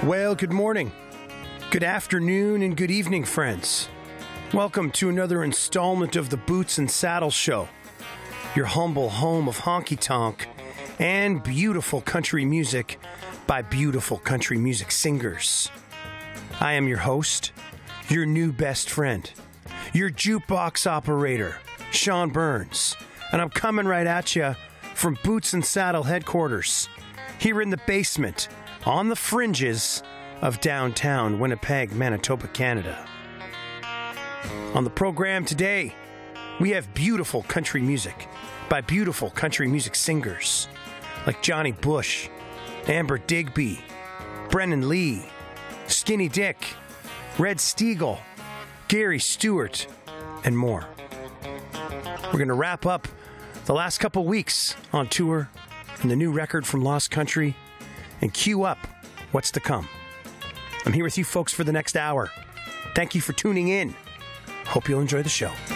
Well, good morning, good afternoon, and good evening, friends. Welcome to another installment of the Boots and Saddle Show, your humble home of honky-tonk and beautiful country music by beautiful country music singers. I am your host, your new best friend, your jukebox operator, Sean Burns, and I'm coming right at you from Boots and Saddle headquarters, here in the basement, on the fringes of downtown Winnipeg, Manitoba, Canada. On the program today, we have beautiful country music by beautiful country music singers like Johnny Bush, Amber Digby, Brennan Lee, Skinny Dick, Red Steagle, Gary Stewart, and more. We're going to wrap up the last couple weeks on tour and the new record from Lost Country and queue up what's to come. I'm here with you folks for the next hour. Thank you for tuning in. Hope you'll enjoy the show.